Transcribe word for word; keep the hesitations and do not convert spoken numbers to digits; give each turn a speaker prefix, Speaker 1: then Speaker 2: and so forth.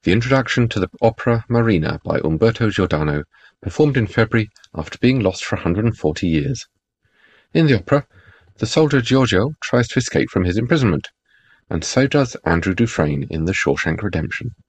Speaker 1: The introduction to the opera Marina by Umberto Giordano, performed in February after being lost for one hundred forty years. In the opera, the soldier Giorgio tries to escape from his imprisonment, and so does Andrew Dufresne in The Shawshank Redemption.